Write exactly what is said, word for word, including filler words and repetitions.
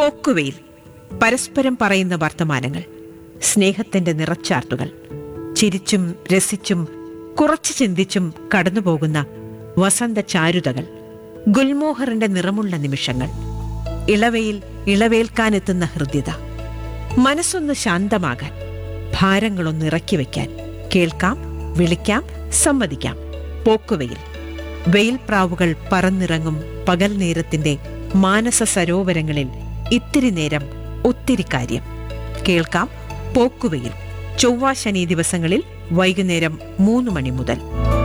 പോക്കുവെയിൽ, പരസ്പരം പറയുന്ന വർത്തമാനങ്ങൾ, സ്നേഹത്തിന്റെ നിറച്ചാർത്തുകൾ, ചിരിച്ചും രസിച്ചും കുറച്ചു ചിന്തിച്ചും കടന്നുപോകുന്ന വസന്ത ചാരുതകൾ, ഗുൽമോഹറിന്റെ നിറമുള്ള നിമിഷങ്ങൾ, ഇളവയിൽ ഇളവേൽക്കാനെത്തുന്ന ഹൃദ്യത, മനസ്സൊന്ന് ശാന്തമാകാൻ, ഭാരങ്ങളൊന്ന് ഇറക്കി വയ്ക്കാൻ. കേൾക്കാം, വിളിക്കാം, സമ്മതിക്കാം. പോക്കുവെയിൽ. വെയിൽപ്രാവുകൾ പറന്നിറങ്ങും പകൽ നേരത്തിന്റെ മാനസ സരോവരങ്ങളിൽ ഇത്തിരി നേരം ഒത്തിരി കാര്യം. കേൾക്കാം, പോക്കുവെയിൽ. ചൊവ്വ ശനി ദിവസങ്ങളിൽ വൈകുന്നേരം മൂന്ന് മണി മുതൽ.